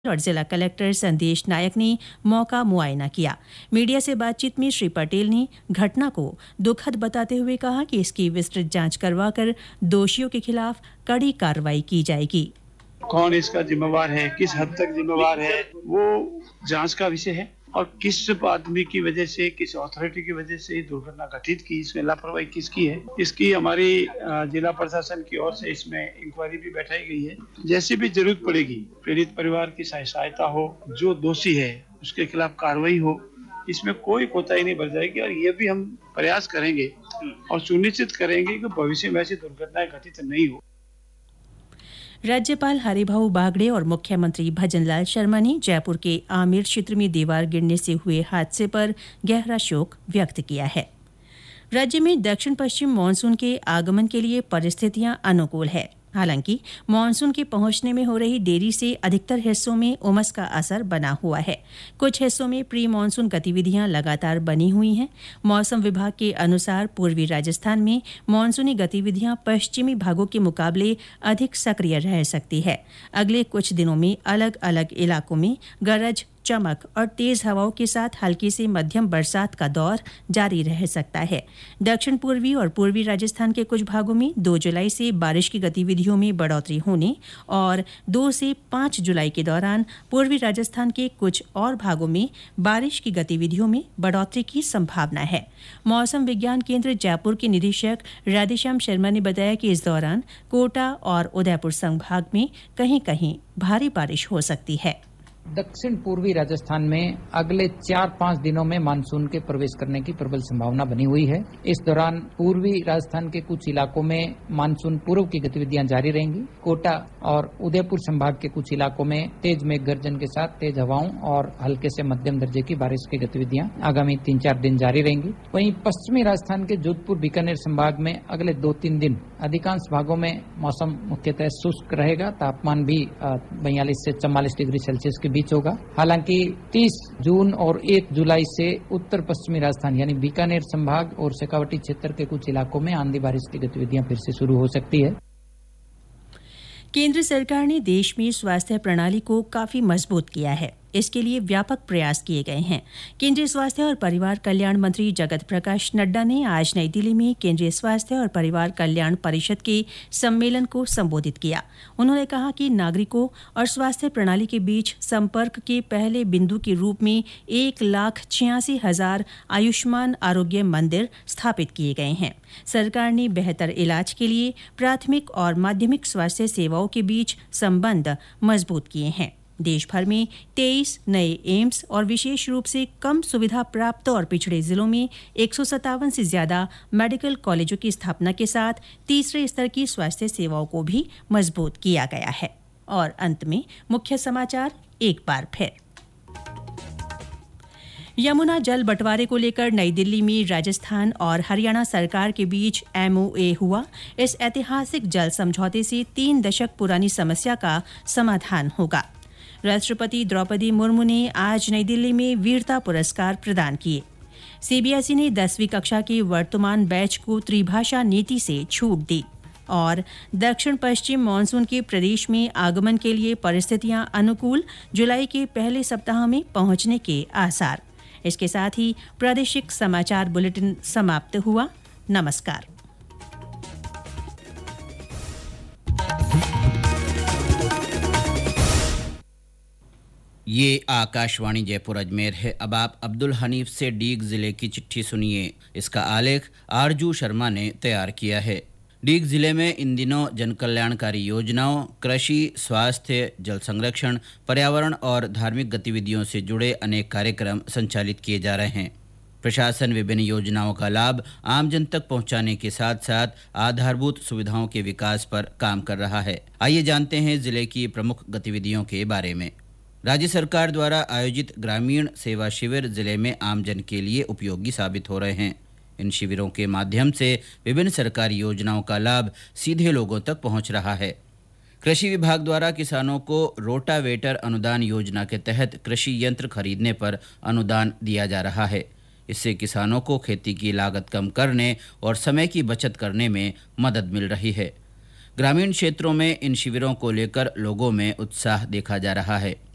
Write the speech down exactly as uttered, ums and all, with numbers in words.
और जिला कलेक्टर संदेश नायक ने मौका मुआयना किया। मीडिया से बातचीत में श्री पटेल ने घटना को दुखद बताते हुए कहा कि इसकी विस्तृत जांच करवाकर दोषियों के खिलाफ कड़ी कार्रवाई की जाएगी। कौन इसका जिम्मेवार है, किस हद तक जिम्मेवार है, वो जांच का विषय है और किस आदमी की वजह से, किस अथॉरिटी की वजह से दुर्घटना घटित की, इसमें लापरवाही किसकी है, इसकी हमारी जिला प्रशासन की ओर से इसमें इंक्वायरी भी बैठाई गई है। जैसी भी जरूरत पड़ेगी, पीड़ित परिवार की सहायता हो, जो दोषी है उसके खिलाफ कार्रवाई हो, इसमें कोई कोताही नहीं बरत जाएगी। और ये भी हम प्रयास करेंगे और सुनिश्चित करेंगे कि भविष्य में ऐसी दुर्घटनाएं घटित नहीं हो। राज्यपाल हरिभाऊ बागड़े और मुख्यमंत्री भजनलाल शर्मा ने जयपुर के आमेर क्षेत्र में दीवार गिरने से हुए हादसे पर गहरा शोक व्यक्त किया है। राज्य में दक्षिण पश्चिम मानसून के आगमन के लिए परिस्थितियां अनुकूल है। हालांकि मानसून के पहुंचने में हो रही देरी से अधिकतर हिस्सों में उमस का असर बना हुआ है। कुछ हिस्सों में प्री मानसून गतिविधियां लगातार बनी हुई हैं। मौसम विभाग के अनुसार पूर्वी राजस्थान में मानसूनी गतिविधियां पश्चिमी भागों के मुकाबले अधिक सक्रिय रह सकती है। अगले कुछ दिनों में अलग अलग इलाकों में गरज, चमक और तेज हवाओं के साथ हल्की से मध्यम बरसात का दौर जारी रह सकता है। दक्षिण पूर्वी और पूर्वी राजस्थान के कुछ भागों में दो जुलाई से बारिश की गतिविधियों में बढ़ोतरी होने और दो से पाँच जुलाई के दौरान पूर्वी राजस्थान के कुछ और भागों में बारिश की गतिविधियों में बढ़ोतरी की संभावना है। मौसम विज्ञान केंद्र जयपुर के निदेशक राधेश्याम शर्मा ने बताया कि इस दौरान कोटा और उदयपुर संभाग में कहीं कहीं भारी बारिश हो सकती है। दक्षिण पूर्वी राजस्थान में अगले चार पाँच दिनों में मानसून के प्रवेश करने की प्रबल संभावना बनी हुई है। इस दौरान पूर्वी राजस्थान के कुछ इलाकों में मानसून पूर्व की गतिविधियां जारी रहेंगी। कोटा और उदयपुर संभाग के कुछ इलाकों में तेज मेघ गर्जन के साथ तेज हवाओं और हल्के से मध्यम दर्जे की बारिश की गतिविधियां आगामी तीन चार दिन जारी रहेंगी। वहीं पश्चिमी राजस्थान के जोधपुर, बीकानेर संभाग में अगले दो तीन दिन अधिकांश भागों में मौसम मुख्यतः शुष्क रहेगा। तापमान भी बयालीस से चौवालीस डिग्री सेल्सियस के बीच होगा। हालांकि तीस जून और एक जुलाई से उत्तर पश्चिमी राजस्थान यानी बीकानेर संभाग और शेखावटी क्षेत्र के कुछ इलाकों में आंधी बारिश की गतिविधियां फिर से शुरू हो सकती है। केंद्र सरकार ने देश में स्वास्थ्य प्रणाली को काफी मजबूत किया है। इसके लिए व्यापक प्रयास किए गए हैं। केंद्रीय स्वास्थ्य और परिवार कल्याण मंत्री जगत प्रकाश नड्डा ने आज नई दिल्ली में केंद्रीय स्वास्थ्य और परिवार कल्याण परिषद के सम्मेलन को संबोधित किया। उन्होंने कहा कि नागरिकों और स्वास्थ्य प्रणाली के बीच संपर्क के पहले बिंदु के रूप में एक लाख छियासी हजार आयुष्मान आरोग्य मंदिर स्थापित किए गए हैं। सरकार ने बेहतर इलाज के लिए प्राथमिक और माध्यमिक स्वास्थ्य सेवाओं के बीच संबंध मजबूत किए हैं। देश भर में तेईस नए एम्स और विशेष रूप से कम सुविधा प्राप्त और पिछड़े जिलों में एक सौ सत्तावन से ज्यादा मेडिकल कॉलेजों की स्थापना के साथ तीसरे स्तर की स्वास्थ्य सेवाओं को भी मजबूत किया गया है। और अंत में मुख्य समाचार एक बार फिर। यमुना जल बंटवारे को लेकर नई दिल्ली में राजस्थान और हरियाणा सरकार के बीच एमओए हुआ। इस ऐतिहासिक जल समझौते से तीन दशक पुरानी समस्या का समाधान होगा। राष्ट्रपति द्रौपदी मुर्मू ने आज नई दिल्ली में वीरता पुरस्कार प्रदान किए। सीबीएसई ने दसवीं कक्षा के वर्तमान बैच को त्रिभाषा नीति से छूट दी। और दक्षिण पश्चिम मानसून के प्रदेश में आगमन के लिए परिस्थितियां अनुकूल, जुलाई के पहले सप्ताह में पहुंचने के आसार। इसके साथ ही प्रादेशिक समाचार बुलेटिन समाप्त हुआ। नमस्कार। ये आकाशवाणी जयपुर अजमेर है। अब आप अब्दुल हनीफ से डीग जिले की चिट्ठी सुनिए। इसका आलेख आरजू शर्मा ने तैयार किया है। डीग जिले में इन दिनों जनकल्याणकारी योजनाओं, कृषि, स्वास्थ्य, जल संरक्षण, पर्यावरण और धार्मिक गतिविधियों से जुड़े अनेक कार्यक्रम संचालित किए जा रहे हैं। प्रशासन विभिन्न योजनाओं का लाभ आमजन तक पहुंचाने के साथ साथ आधारभूत सुविधाओं के विकास पर काम कर रहा है। आइए जानते हैं जिले की प्रमुख गतिविधियों के बारे में। राज्य सरकार द्वारा आयोजित ग्रामीण सेवा शिविर जिले में आमजन के लिए उपयोगी साबित हो रहे हैं। इन शिविरों के माध्यम से विभिन्न सरकारी योजनाओं का लाभ सीधे लोगों तक पहुंच रहा है। कृषि विभाग द्वारा किसानों को रोटावेटर अनुदान योजना के तहत कृषि यंत्र खरीदने पर अनुदान दिया जा रहा है। इससे किसानों को खेती की लागत कम करने और समय की बचत करने में मदद मिल रही है। ग्रामीण क्षेत्रों में इन शिविरों को लेकर लोगों में उत्साह देखा जा रहा है।